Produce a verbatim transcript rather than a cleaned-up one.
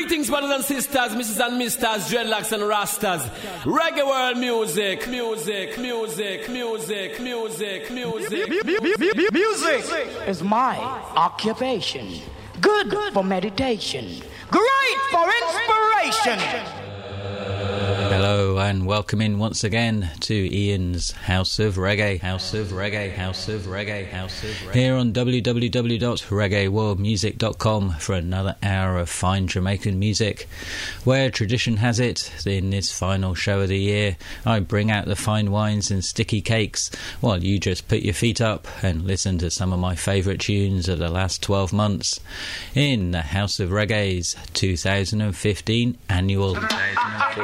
Greetings, brothers and sisters, missus and misters, dreadlocks and rastas. Reggae world music, music, music, music, music, music. Music is my occupation. Good for meditation. Great for inspiration. Hello and welcome in once again to Ian's House of Reggae, House of Reggae, House of Reggae, House of Reggae. Here on w w w dot reggae world music dot com for another hour of fine Jamaican music, where tradition has it, in this final show of the year, I bring out the fine wines and sticky cakes while you just put your feet up and listen to some of my favourite tunes of the last twelve months in the House of Reggae's two thousand fifteen annual.